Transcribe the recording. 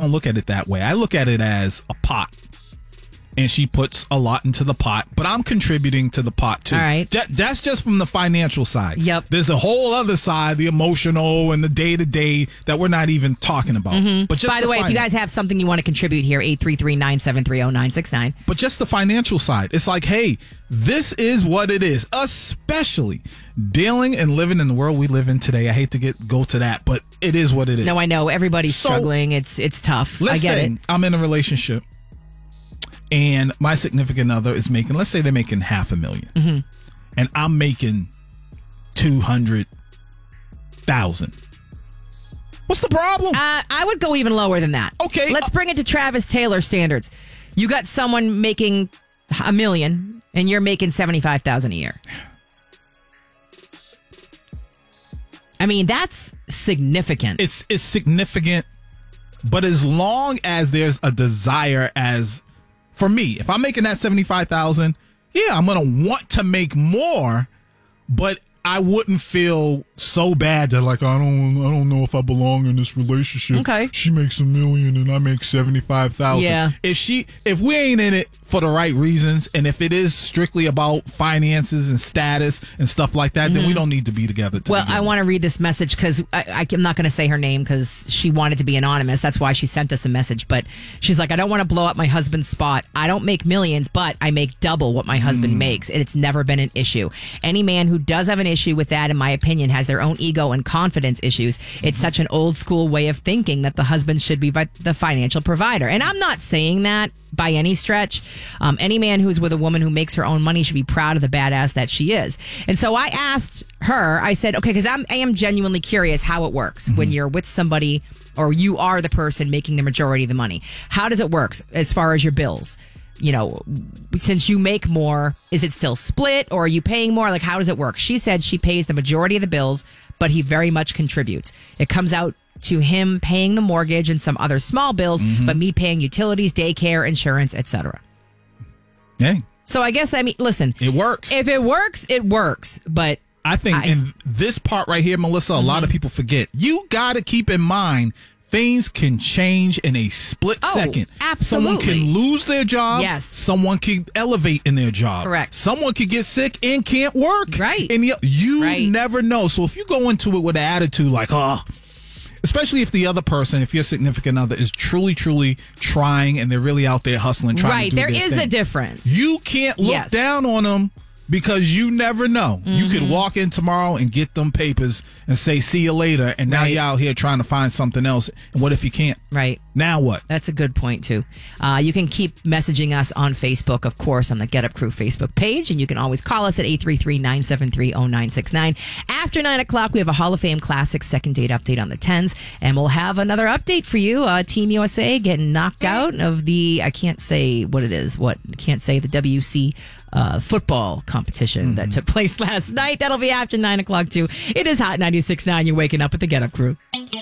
don't look at it that way. I look at it as a pot. And she puts a lot into the pot, but I'm contributing to the pot too. All right. That's just from the financial side. Yep. There's a whole other side, the emotional and the day-to-day that we're not even talking about. Mm-hmm. But just by the way, if you guys have something you want to contribute here, 833-973-0969. But just the financial side. It's like, hey, this is what it is, especially dealing and living in the world we live in today. I hate to go to that, but it is what it is. No, I know. Everybody's struggling. It's tough. I get it. I'm in a relationship. And my significant other is making, let's say they're making $500,000. Mm-hmm. And I'm making $200,000. What's the problem? I would go even lower than that. Okay. Let's bring it to Travis Taylor standards. You got someone making $1 million and you're making $75,000 a year. I mean, that's significant. It's significant, but as long as there's a desire for me, if I'm making that $75,000, yeah, I'm gonna want to make more, but I wouldn't feel so bad that like I don't know if I belong in this relationship. Okay. She makes $1 million and I make $75,000. Yeah. If we ain't in it for the right reasons, and if it is strictly about finances and status and stuff like that, then we don't need to be together. Well, I want to read this message because I'm not going to say her name because she wanted to be anonymous. That's why she sent us a message. But she's like, I don't want to blow up my husband's spot. I don't make millions, but I make double what my husband makes. And it's never been an issue. Any man who does have an issue with that, in my opinion, has their own ego and confidence issues. It's such an old school way of thinking that the husband should be the financial provider. And I'm not saying that by any stretch. Any man who's with a woman who makes her own money should be proud of the badass that she is. And so I asked her, I said, okay, because I am genuinely curious how it works when you're with somebody or you are the person making the majority of the money. How does it work as far as your bills? You know, since you make more, is it still split or are you paying more? Like, how does it work? She said she pays the majority of the bills, but he very much contributes. It comes out to him paying the mortgage and some other small bills, but me paying utilities, daycare, insurance, etc. Hey. So I guess, listen. It works. If it works, it works. But I think in this part right here, Melissa, a lot of people forget. You got to keep in mind, things can change in a split second. Absolutely. Someone can lose their job. Yes. Someone can elevate in their job. Correct. Someone could get sick and can't work. Right. And you never know. So if you go into it with an attitude like, especially if the other person, if your significant other is truly, truly trying and they're really out there hustling, trying to do their thing. Right, there is a difference. You can't look down on them because you never know. You could walk in tomorrow and get them papers and say, see you later. And now you're out here trying to find something else. And what if you can't? Right. Now what? That's a good point, too. You can keep messaging us on Facebook, of course, on the Get Up Crew Facebook page. And you can always call us at 833-973-0969. After 9 o'clock, we have a Hall of Fame Classic second date update on the 10s. And we'll have another update for you. Team USA getting knocked out of the, I can't say what it is. I can't say the WC football competition that took place last night. That'll be after 9 o'clock, too. It is Hot 96.9. You're waking up with the Get Up Crew.